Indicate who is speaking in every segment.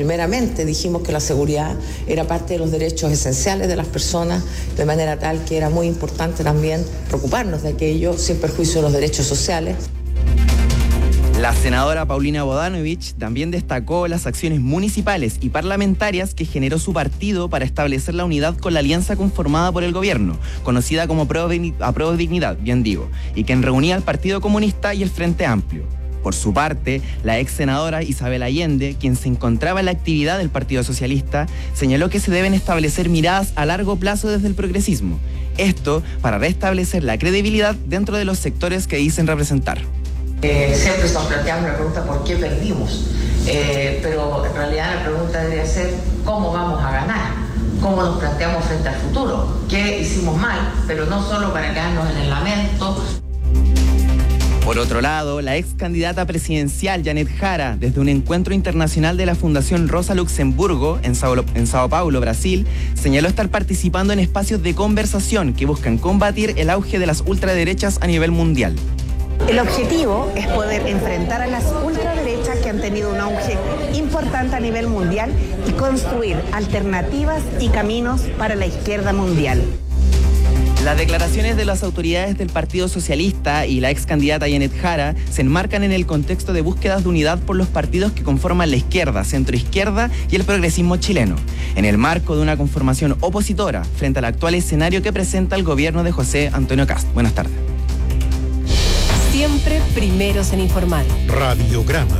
Speaker 1: Primeramente dijimos que la seguridad era parte de los derechos esenciales de las personas, de manera tal que era muy importante también preocuparnos de aquello sin perjuicio de los derechos sociales.
Speaker 2: La senadora Paulina Bodanovich también destacó las acciones municipales y parlamentarias que generó su partido para establecer la unidad con la alianza conformada por el gobierno, conocida como Apruebo Dignidad, bien digo, y que reunía al Partido Comunista y el Frente Amplio. Por su parte, la ex senadora Isabel Allende, quien se encontraba en la actividad del Partido Socialista, señaló que se deben establecer miradas a largo plazo desde el progresismo. Esto para restablecer la credibilidad dentro de los sectores que dicen representar.
Speaker 1: Siempre nos planteamos la pregunta ¿por qué perdimos? Pero en realidad la pregunta debería ser ¿cómo vamos a ganar? ¿Cómo nos planteamos frente al futuro? ¿Qué hicimos mal? Pero no solo para quedarnos en el lamento.
Speaker 2: Por otro lado, la ex candidata presidencial Janet Jara, desde un encuentro internacional de la Fundación Rosa Luxemburgo en Sao Paulo, Brasil, señaló estar participando en espacios de conversación que buscan combatir el auge de las ultraderechas a nivel mundial.
Speaker 3: El objetivo es poder enfrentar a las ultraderechas que han tenido un auge importante a nivel mundial y construir alternativas y caminos para la izquierda mundial.
Speaker 2: Las declaraciones de las autoridades del Partido Socialista y la ex candidata Janet Jara se enmarcan en el contexto de búsquedas de unidad por los partidos que conforman la izquierda, centroizquierda y el progresismo chileno, en el marco de una conformación opositora frente al actual escenario que presenta el gobierno de José Antonio Kast. Buenas tardes.
Speaker 4: Siempre primeros en informar.
Speaker 5: Radiograma.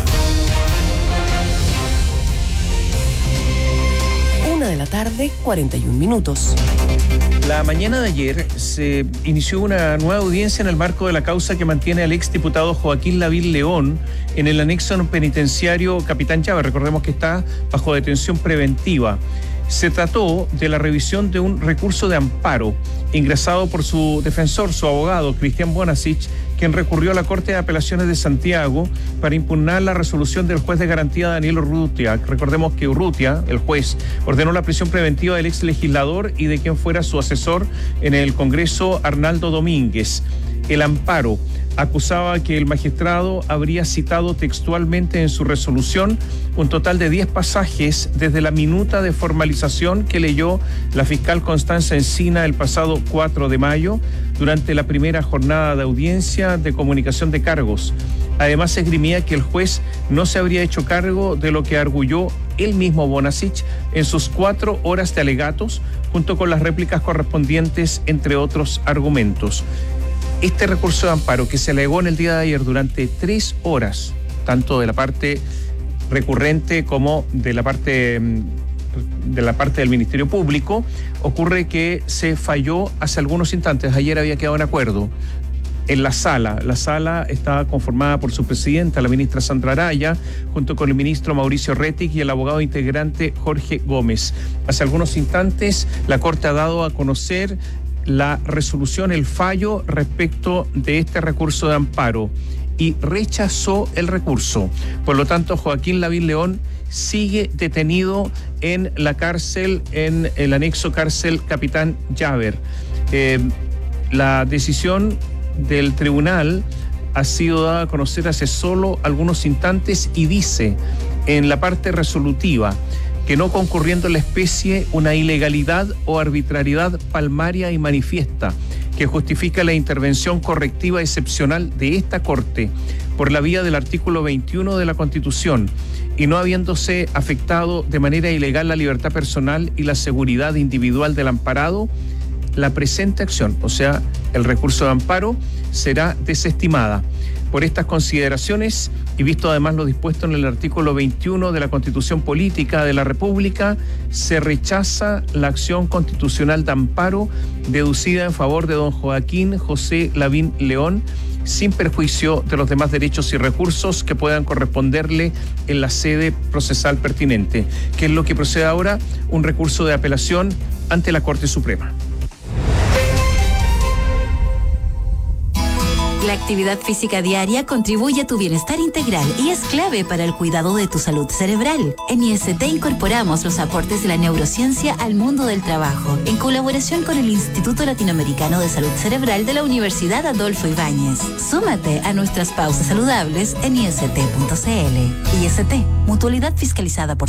Speaker 4: 1:41 p.m.
Speaker 6: La mañana de ayer se inició una nueva audiencia en el marco de la causa que mantiene al exdiputado Joaquín Lavín León en el anexo penitenciario Capitán Llaver. Recordemos que está bajo detención preventiva. Se trató de la revisión de un recurso de amparo ingresado por su defensor, su abogado, Cristian Bonasich, quien recurrió a la Corte de Apelaciones de Santiago para impugnar la resolución del juez de garantía Daniel Urrutia. Recordemos que Urrutia, el juez, ordenó la prisión preventiva del ex legislador y de quien fuera su asesor en el Congreso, Arnaldo Domínguez. El amparo acusaba que el magistrado habría citado textualmente en su resolución un total de 10 pasajes desde la minuta de formalización que leyó la fiscal Constanza Encina el pasado 4 de mayo durante la primera jornada de audiencia de comunicación de cargos. Además, se esgrimía que el juez no se habría hecho cargo de lo que arguyó el mismo Bonasich en sus 4 horas de alegatos, junto con las réplicas correspondientes, entre otros argumentos. Este recurso de amparo que se alegó en el día de ayer durante 3 horas, tanto de la parte recurrente como de la parte del Ministerio Público, ocurre que se falló hace algunos instantes. Ayer había quedado en acuerdo en la sala. La sala estaba conformada por su presidenta, la ministra Sandra Araya, junto con el ministro Mauricio Rettig y el abogado integrante Jorge Gómez. Hace algunos instantes la Corte ha dado a conocer la resolución, el fallo respecto de este recurso de amparo y rechazó el recurso. Por lo tanto, Joaquín Lavín León sigue detenido en la cárcel, en el anexo cárcel Capitán Llaver. La decisión del tribunal ha sido dada a conocer hace solo algunos instantes y dice en la parte resolutiva que no concurriendo la especie una ilegalidad o arbitrariedad palmaria y manifiesta que justifica la intervención correctiva excepcional de esta Corte por la vía del artículo 21 de la Constitución y no habiéndose afectado de manera ilegal la libertad personal y la seguridad individual del amparado, la presente acción, o sea, el recurso de amparo, será desestimada. Por estas consideraciones y visto además lo dispuesto en el artículo 21 de la Constitución Política de la República, se rechaza la acción constitucional de amparo deducida en favor de don Joaquín José Lavín León, sin perjuicio de los demás derechos y recursos que puedan corresponderle en la sede procesal pertinente. ¿Qué es lo que procede ahora? Un recurso de apelación ante la Corte Suprema.
Speaker 7: La actividad física diaria contribuye a tu bienestar integral y es clave para el cuidado de tu salud cerebral. En IST incorporamos los aportes de la neurociencia al mundo del trabajo, en colaboración con el Instituto Latinoamericano de Salud Cerebral de la Universidad Adolfo Ibáñez. Súmate a nuestras pausas saludables en ist.cl. IST, mutualidad fiscalizada por